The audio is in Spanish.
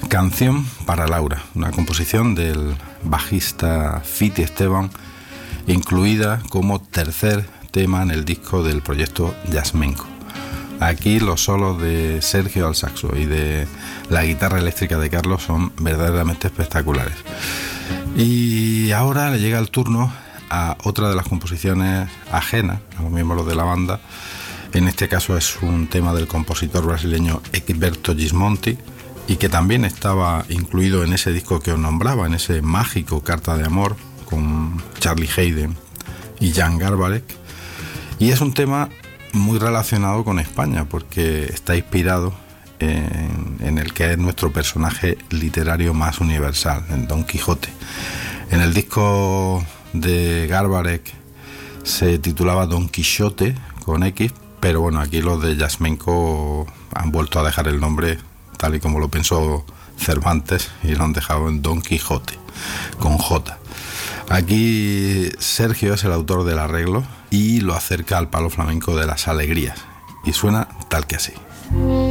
Canción para Laura, una composición del bajista Fiti Esteban, incluida como tercer tema en el disco del proyecto Yasmenko. Aquí los solos de Sergio al saxo y de la guitarra eléctrica de Carlos son verdaderamente espectaculares. Y ahora le llega el turno a otra de las composiciones ajenas a los miembros de la banda. En este caso es un tema del compositor brasileño Egberto Gismonti, y que también estaba incluido en ese disco que os nombraba, en ese mágico Carta de Amor con Charlie Haydn y Jan Garbarek. Y es un tema muy relacionado con España porque está inspirado en el que es nuestro personaje literario más universal, en Don Quijote. En el disco de Garbarek se titulaba Don Quixote con X, pero bueno, aquí los de Yasmenko han vuelto a dejar el nombre tal y como lo pensó Cervantes y lo han dejado en Don Quijote con J. Aquí Sergio es el autor del arreglo y lo acerca al palo flamenco de las alegrías y suena tal que así.